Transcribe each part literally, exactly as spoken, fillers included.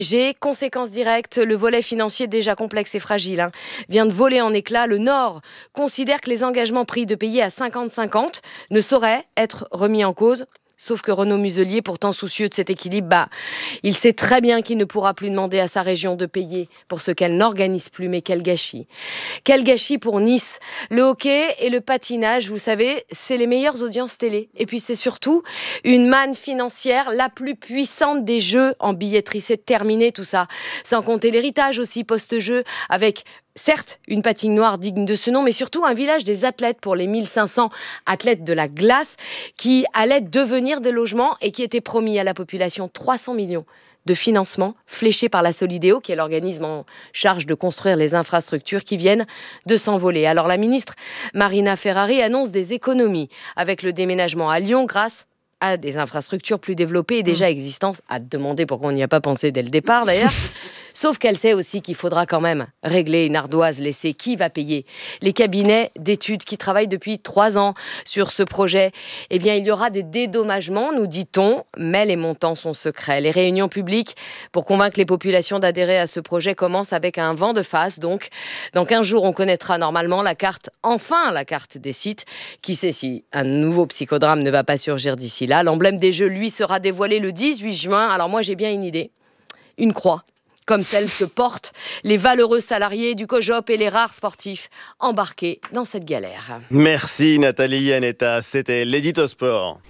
J'ai conséquences directes, le volet financier déjà complexe et fragile hein, vient de voler en éclats. Le Nord considère que les engagements pris de payer à cinquante cinquante ne sauraient être remis en cause. Sauf que Renaud Muselier, pourtant soucieux de cet équilibre, bah, il sait très bien qu'il ne pourra plus demander à sa région de payer pour ce qu'elle n'organise plus. Mais quel gâchis. Quel gâchis pour Nice. Le hockey et le patinage, vous savez, c'est les meilleures audiences télé. Et puis c'est surtout une manne financière la plus puissante des jeux en billetterie. C'est terminé tout ça. Sans compter l'héritage aussi post-jeu avec... certes, une patinoire digne de ce nom, mais surtout un village des athlètes pour les mille cinq cents athlètes de la glace qui allaient devenir des logements et qui étaient promis à la population trois cents millions de financement fléchés par la Solidéo, qui est l'organisme en charge de construire les infrastructures qui viennent de s'envoler. Alors la ministre Marina Ferrari annonce des économies avec le déménagement à Lyon grâce à des infrastructures plus développées et déjà existantes, à demander pourquoi on n'y a pas pensé dès le départ d'ailleurs. Sauf qu'elle sait aussi qu'il faudra quand même régler une ardoise laissée. Qui va payer ? Les cabinets d'études qui travaillent depuis trois ans sur ce projet. Eh bien, il y aura des dédommagements, nous dit-on, mais les montants sont secrets. Les réunions publiques pour convaincre les populations d'adhérer à ce projet commencent avec un vent de face. Donc, dans quinze jours, on connaîtra normalement la carte, enfin la carte des sites. Qui sait si un nouveau psychodrame ne va pas surgir d'ici là. L'emblème des Jeux, lui, sera dévoilé le dix-huit juin. Alors moi, j'ai bien une idée. Une croix. Comme celle que portent les valeureux salariés du COJOP et les rares sportifs embarqués dans cette galère. Merci Nathalie Yanetta, c'était l'édito sport.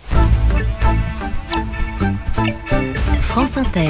France Inter.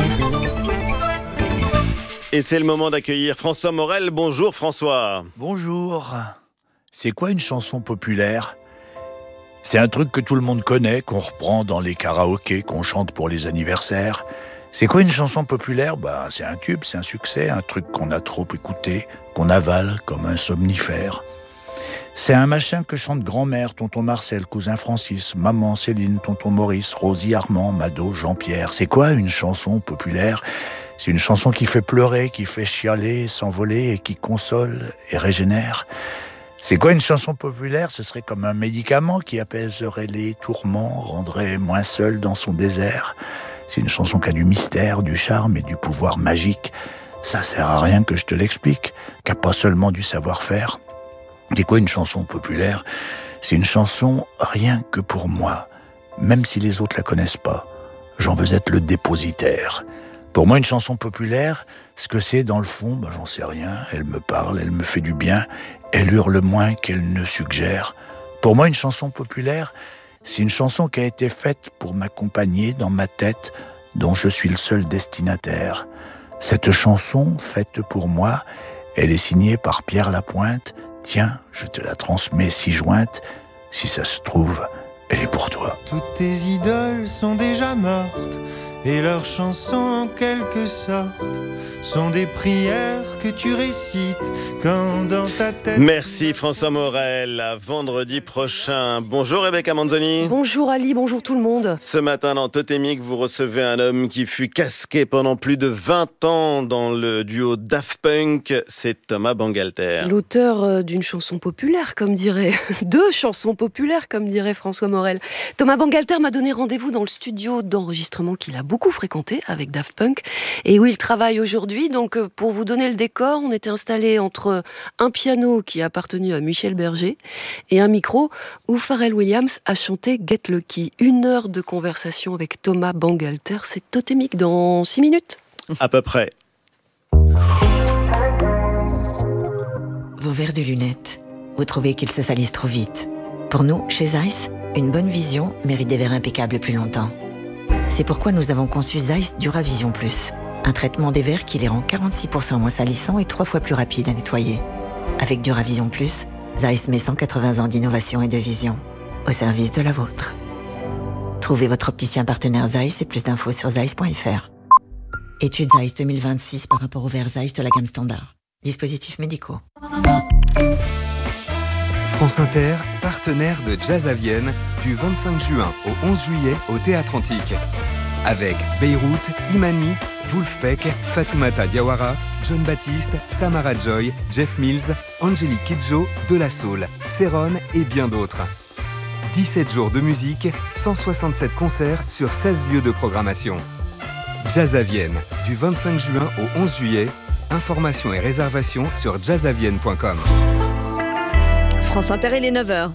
Et c'est le moment d'accueillir François Morel. Bonjour François. Bonjour. C'est quoi une chanson populaire ? C'est un truc que tout le monde connaît, qu'on reprend dans les karaokés, qu'on chante pour les anniversaires. C'est quoi une chanson populaire ? Bah, c'est un tube, c'est un succès, un truc qu'on a trop écouté, qu'on avale comme un somnifère. C'est un machin que chante grand-mère, tonton Marcel, cousin Francis, maman Céline, tonton Maurice, Rosie, Armand, Mado, Jean-Pierre. C'est quoi une chanson populaire ? C'est une chanson qui fait pleurer, qui fait chialer, s'envoler et qui console et régénère. C'est quoi une chanson populaire ? Ce serait comme un médicament qui apaiserait les tourments, rendrait moins seul dans son désert. C'est une chanson qui a du mystère, du charme et du pouvoir magique. Ça sert à rien que je te l'explique, qui a pas seulement du savoir-faire. C'est quoi une chanson populaire ? C'est une chanson rien que pour moi, même si les autres la connaissent pas. J'en veux être le dépositaire. Pour moi, une chanson populaire, ce que c'est dans le fond, ben, j'en sais rien. Elle me parle, elle me fait du bien, elle hurle moins qu'elle ne suggère. Pour moi, une chanson populaire, c'est une chanson qui a été faite pour m'accompagner dans ma tête, dont je suis le seul destinataire. Cette chanson, faite pour moi, elle est signée par Pierre Lapointe. Tiens, je te la transmets si jointe. Si ça se trouve, elle est pour toi. Toutes tes idoles sont déjà mortes, et leurs chansons en quelque sorte sont des prières que tu récites quand dans ta tête... Merci François Morel, à vendredi prochain. Bonjour Rebecca Manzoni. Bonjour Ali, bonjour tout le monde. Ce matin dans Totémique, vous recevez un homme qui fut casqué pendant plus de vingt ans dans le duo Daft Punk, c'est Thomas Bangalter. L'auteur d'une chanson populaire, comme dirait... Deux chansons populaires, comme dirait François Morel. Thomas Bangalter m'a donné rendez-vous dans le studio d'enregistrement qu'il a beaucoup fréquenté avec Daft Punk et où il travaille aujourd'hui. Donc pour vous donner le décor, on était installé entre un piano qui a appartenu à Michel Berger et un micro où Pharrell Williams a chanté Get Lucky. Une heure de conversation avec Thomas Bangalter. C'est totémique dans six minutes. À peu près. Vos verres de lunettes, vous trouvez qu'ils se salissent trop vite. Pour nous, chez Zeiss, une bonne vision mérite des verres impeccables plus longtemps. C'est pourquoi nous avons conçu Zeiss Duravision Plus, un traitement des verres qui les rend quarante-six pour cent moins salissants et trois fois plus rapides à nettoyer. Avec Duravision Plus, Zeiss met cent quatre-vingts ans d'innovation et de vision au service de la vôtre. Trouvez votre opticien partenaire Zeiss et plus d'infos sur zeiss point f r. Étude Zeiss deux mille vingt-six par rapport aux verres Zeiss de la gamme standard. Dispositifs médicaux. France Inter, partenaire de Jazz à Vienne, du vingt-cinq juin au onze juillet au Théâtre Antique. Avec Beyrouth, Imani, Wolfpack, Fatoumata Diawara, John Baptiste, Samara Joy, Jeff Mills, Angélique Kidjo, De La Soul, Céron et bien d'autres. dix-sept jours de musique, cent soixante-sept concerts sur seize lieux de programmation. Jazz à Vienne, du vingt-cinq juin au onze juillet. Informations et réservations sur jazz à vienne point com. France Inter, il est neuf heures.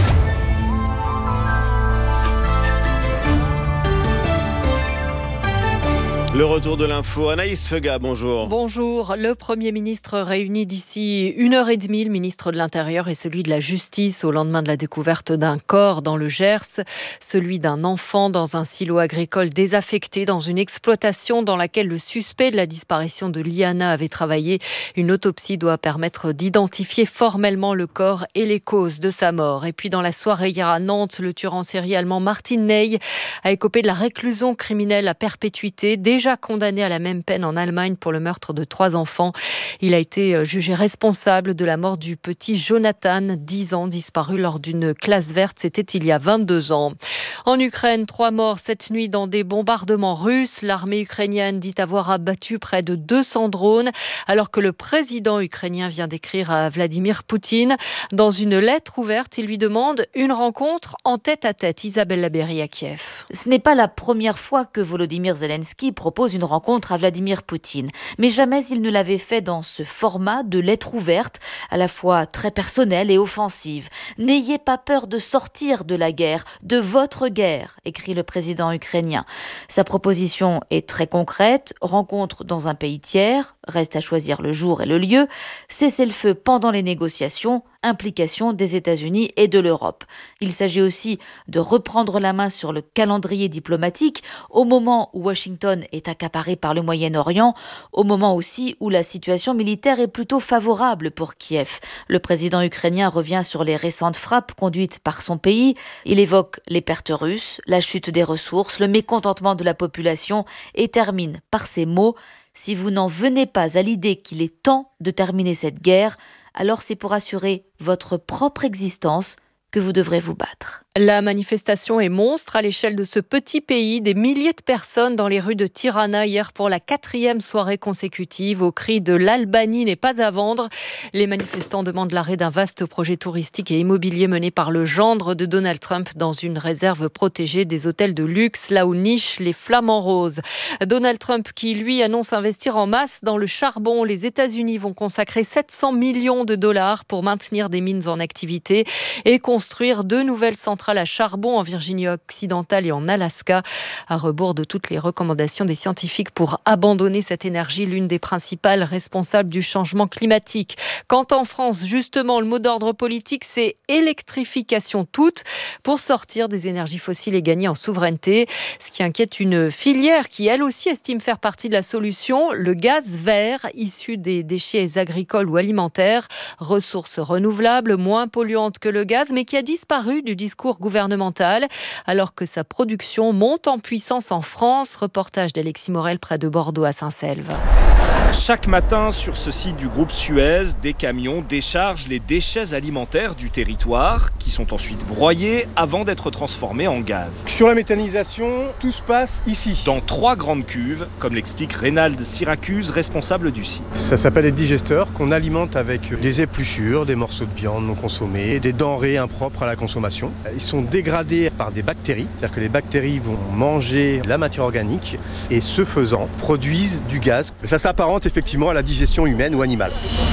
Le retour de l'info, Anaïs Fega, bonjour. Bonjour, le Premier ministre réunit d'ici une heure et demie le ministre de l'Intérieur et celui de la Justice au lendemain de la découverte d'un corps dans le Gers, celui d'un enfant dans un silo agricole désaffecté dans une exploitation dans laquelle le suspect de la disparition de Liana avait travaillé. Une autopsie doit permettre d'identifier formellement le corps et les causes de sa mort. Et puis dans la soirée hier à Nantes, le tueur en série allemand Martin Ney a écopé de la réclusion criminelle à perpétuité, déjà condamné à la même peine en Allemagne pour le meurtre de trois enfants. Il a été jugé responsable de la mort du petit Jonathan, dix ans, disparu lors d'une classe verte. C'était il y a vingt-deux ans. En Ukraine, trois morts cette nuit dans des bombardements russes. L'armée ukrainienne dit avoir abattu près de deux cents drones, alors que le président ukrainien vient d'écrire à Vladimir Poutine. Dans une lettre ouverte, il lui demande une rencontre en tête-à-tête. Isabelle Labéry à Kiev. Ce n'est pas la première fois que Volodymyr Zelensky propose une rencontre à Vladimir Poutine. Mais jamais il ne l'avait fait dans ce format de lettre ouverte, à la fois très personnelle et offensive. « N'ayez pas peur de sortir de la guerre, de votre guerre », écrit le président ukrainien. Sa proposition est très concrète, rencontre dans un pays tiers, reste à choisir le jour et le lieu, cessez-le-feu pendant les négociations, implication des États-Unis et de l'Europe. Il s'agit aussi de reprendre la main sur le calendrier diplomatique au moment où Washington est accaparé par le Moyen-Orient, au moment aussi où la situation militaire est plutôt favorable pour Kiev. Le président ukrainien revient sur les récentes frappes conduites par son pays. Il évoque les pertes russes, la chute des ressources, le mécontentement de la population et termine par ces mots « Si vous n'en venez pas à l'idée qu'il est temps de terminer cette guerre, alors c'est pour assurer votre propre existence que vous devrez vous battre. » La manifestation est monstre à l'échelle de ce petit pays. Des milliers de personnes dans les rues de Tirana hier pour la quatrième soirée consécutive au cri de l'Albanie n'est pas à vendre. Les manifestants demandent l'arrêt d'un vaste projet touristique et immobilier mené par le gendre de Donald Trump dans une réserve protégée des hôtels de luxe, là où nichent les flamants roses. Donald Trump qui, lui, annonce investir en masse dans le charbon. Les États-Unis vont consacrer sept cents millions de dollars pour maintenir des mines en activité et construire deux nouvelles centrales à charbon en Virginie occidentale et en Alaska, à rebours de toutes les recommandations des scientifiques pour abandonner cette énergie, l'une des principales responsables du changement climatique. Quand en France, justement, le mot d'ordre politique, c'est électrification toute pour sortir des énergies fossiles et gagner en souveraineté. Ce qui inquiète une filière qui, elle aussi, estime faire partie de la solution, le gaz vert issu des déchets agricoles ou alimentaires, ressource renouvelable, moins polluante que le gaz, mais qui a disparu du discours gouvernemental, alors que sa production monte en puissance en France. Reportage d'Alexis Morel près de Bordeaux à Saint-Selve. Chaque matin, sur ce site du groupe Suez, des camions déchargent les déchets alimentaires du territoire, qui sont ensuite broyés avant d'être transformés en gaz. Sur la méthanisation, tout se passe ici. Dans trois grandes cuves, comme l'explique Reynald Syracuse, responsable du site. Ça s'appelle des digesteurs qu'on alimente avec des épluchures, des morceaux de viande non consommés, des denrées impropres à la consommation. Ils sont dégradés par des bactéries, c'est-à-dire que les bactéries vont manger la matière organique et ce faisant produisent du gaz. Ça s'apparente effectivement à la digestion humaine ou animale.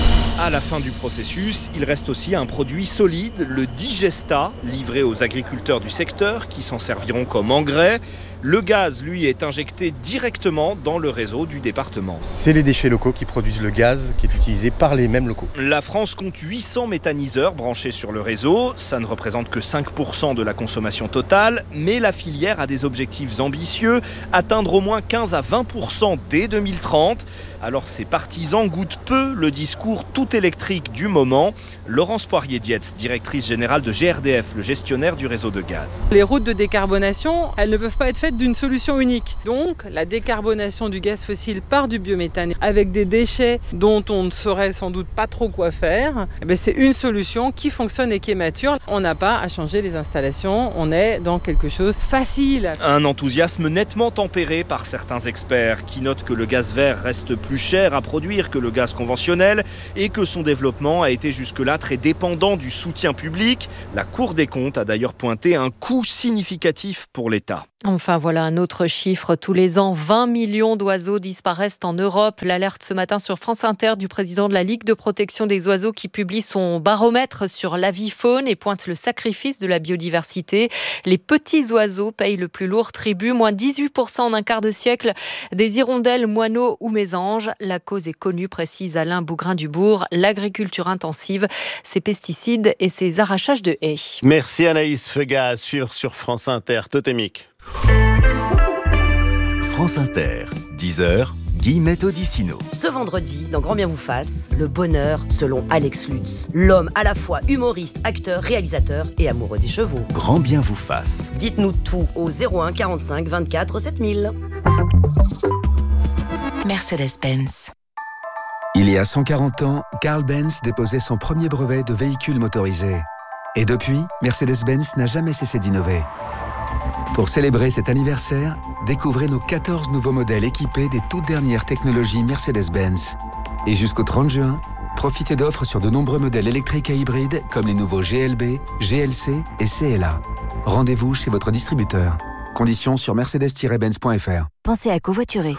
À la fin du processus, il reste aussi un produit solide, le digesta, livré aux agriculteurs du secteur qui s'en serviront comme engrais. Le gaz, lui, est injecté directement dans le réseau du département. C'est les déchets locaux qui produisent le gaz qui est utilisé par les mêmes locaux. La France compte huit cents méthaniseurs branchés sur le réseau. Ça ne représente que cinq pour cent de la consommation totale, mais la filière a des objectifs ambitieux, atteindre au moins quinze à vingt pour cent dès deux mille trente. Alors ses partisans goûtent peu le discours tout électrique du moment. Laurence Poirier-Dietz, directrice générale de G R D F, le gestionnaire du réseau de gaz. Les routes de décarbonation, elles ne peuvent pas être faites d'une solution unique. Donc la décarbonation du gaz fossile par du biométhane avec des déchets dont on ne saurait sans doute pas trop quoi faire, eh bien, c'est une solution qui fonctionne et qui est mature. On n'a pas à changer les installations, on est dans quelque chose de facile. Un enthousiasme nettement tempéré par certains experts qui notent que le gaz vert reste plus cher à produire que le gaz conventionnel et que son développement a été jusque-là très dépendant du soutien public. La Cour des comptes a d'ailleurs pointé un coût significatif pour l'État. Enfin, voilà un autre chiffre. Tous les ans, vingt millions d'oiseaux disparaissent en Europe. L'alerte ce matin sur France Inter du président de la Ligue de protection des oiseaux qui publie son baromètre sur l'avifaune et pointe le sacrifice de la biodiversité. Les petits oiseaux payent le plus lourd tribut, moins dix-huit pour cent en un quart de siècle. Des hirondelles, moineaux ou mésanges. La cause est connue, précise Alain Bougrain-Dubourg. L'agriculture intensive, ses pesticides et ses arrachages de haies. Merci Anaïs Feuga, à suivre sur France Inter. Totémique. France Inter, dix heures, Guillemette Odissino. Ce vendredi, dans Grand Bien vous fasse, le bonheur selon Alex Lutz. L'homme à la fois humoriste, acteur, réalisateur et amoureux des chevaux. Grand Bien vous fasse. Dites-nous tout au zéro un quarante-cinq vingt-quatre sept mille. Mercedes-Benz. Il y a cent quarante ans, Carl Benz déposait son premier brevet de véhicule motorisé. Et depuis, Mercedes-Benz n'a jamais cessé d'innover. Pour célébrer cet anniversaire, découvrez nos quatorze nouveaux modèles équipés des toutes dernières technologies Mercedes-Benz. Et jusqu'au trente juin, profitez d'offres sur de nombreux modèles électriques et hybrides comme les nouveaux G L B, G L C et C L A. Rendez-vous chez votre distributeur. Conditions sur mercedes tiret benz point f r. Pensez à covoiturer.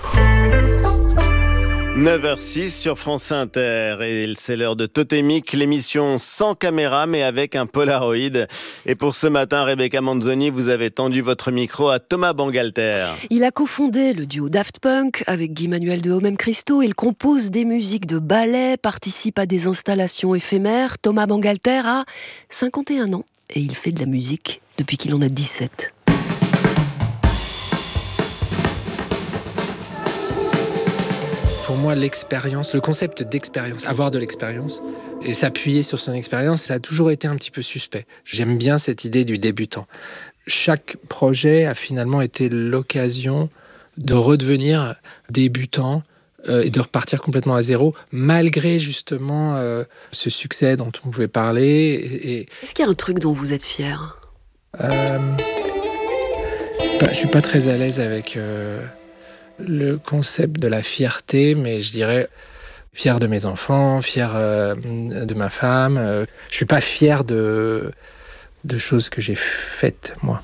neuf heures six sur France Inter et c'est l'heure de Totémique, l'émission sans caméra mais avec un Polaroid. Et pour ce matin, Rebecca Manzoni, vous avez tendu votre micro à Thomas Bangalter. Il a cofondé le duo Daft Punk avec Guy Manuel de Homem Christo. Il compose des musiques de ballet, participe à des installations éphémères. Thomas Bangalter a cinquante et un ans et il fait de la musique depuis qu'il en a dix-sept. Pour moi, l'expérience, le concept d'expérience, avoir de l'expérience et s'appuyer sur son expérience, ça a toujours été un petit peu suspect. J'aime bien cette idée du débutant. Chaque projet a finalement été l'occasion de redevenir débutant euh, et de repartir complètement à zéro, malgré justement euh, ce succès dont on pouvait parler. Et, et... Est-ce qu'il y a un truc dont vous êtes fier ? euh, bah, Je suis pas très à l'aise avec... Euh, le concept de la fierté, mais je dirais fier de mes enfants, fier euh, de ma femme. Euh, je suis pas fier de, de choses que j'ai faites, moi.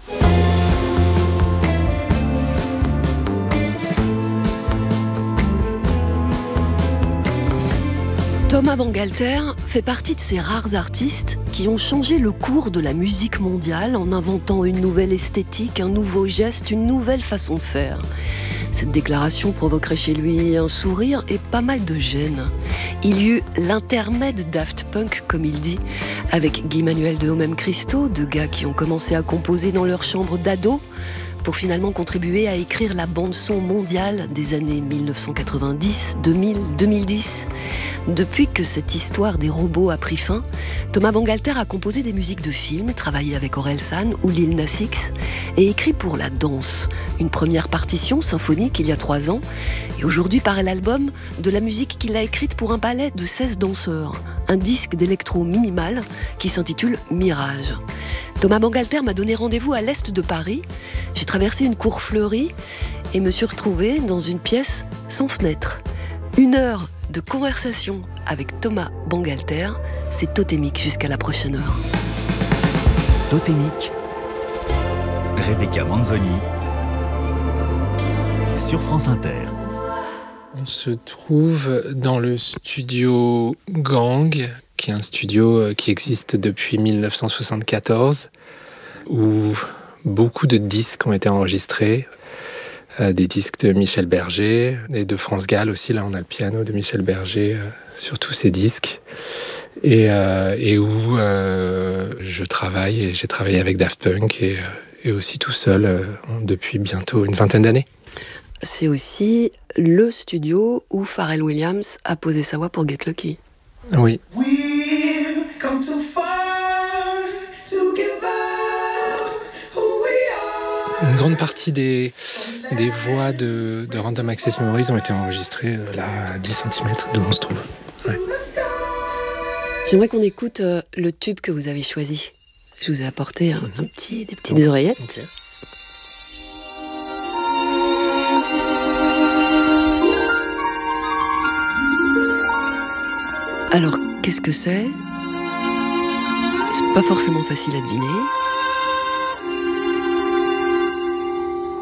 Thomas Bangalter fait partie de ces rares artistes qui ont changé le cours de la musique mondiale en inventant une nouvelle esthétique, un nouveau geste, une nouvelle façon de faire. Cette déclaration provoquerait chez lui un sourire et pas mal de gêne. Il y eut l'intermède Daft Punk, comme il dit, avec Guy Manuel de Homem Christo, deux gars qui ont commencé à composer dans leur chambre d'ado, pour finalement contribuer à écrire la bande-son mondiale des années dix-neuf cent quatre-vingt-dix, deux mille, deux mille dix. Depuis que cette histoire des robots a pris fin, Thomas Bangalter a composé des musiques de films, travaillé avec Orelsan ou Lil Nas X, et écrit pour la danse. Une première partition symphonique il y a trois ans, et aujourd'hui paraît l'album de la musique qu'il a écrite pour un ballet de seize danseurs, un disque d'électro minimal qui s'intitule Mirage. Thomas Bangalter m'a donné rendez-vous à l'est de Paris. J'ai traversé une cour fleurie et me suis retrouvée dans une pièce sans fenêtre. Une heure de conversation avec Thomas Bangalter, c'est Totémique jusqu'à la prochaine heure. Totémique, Rebecca Manzoni, sur France Inter. On se trouve dans le studio Gang, qui est un studio qui existe depuis dix-neuf cent soixante-quatorze, où beaucoup de disques ont été enregistrés. Euh, des disques de Michel Berger et de France Gall aussi. Là, on a le piano de Michel Berger euh, sur tous ces disques. Et, euh, et où euh, je travaille, et j'ai travaillé avec Daft Punk et, et aussi tout seul euh, depuis bientôt une vingtaine d'années. C'est aussi le studio où Pharrell Williams a posé sa voix pour Get Lucky. Oui. Une grande partie des, des voix de, de Random Access Memories ont été enregistrées euh, là, à dix centimètres d'où on se trouve. Ouais. J'aimerais qu'on écoute euh, le tube que vous avez choisi. Je vous ai apporté un, un petit, des petites oreillettes. Okay. Alors, qu'est-ce que c'est ? C'est pas forcément facile à deviner.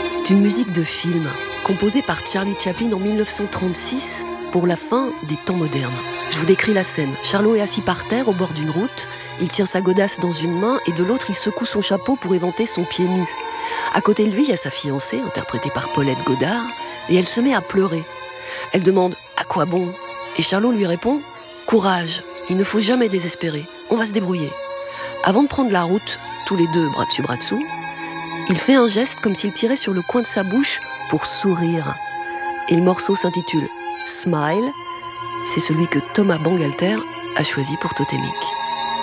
C'est une musique de film, composée par Charlie Chaplin en mille neuf cent trente-six pour la fin des temps modernes. Je vous décris la scène. Charlot est assis par terre au bord d'une route. Il tient sa godasse dans une main et de l'autre, il secoue son chapeau pour éventer son pied nu. À côté de lui, il y a sa fiancée, interprétée par Paulette Godard, et elle se met à pleurer. Elle demande « À quoi bon ?» Et Charlot lui répond « Courage, il ne faut jamais désespérer, on va se débrouiller. » Avant de prendre la route, tous les deux bras dessus bras dessous, il fait un geste comme s'il tirait sur le coin de sa bouche pour sourire. Et le morceau s'intitule « Smile ». C'est celui que Thomas Bangalter a choisi pour Totémique.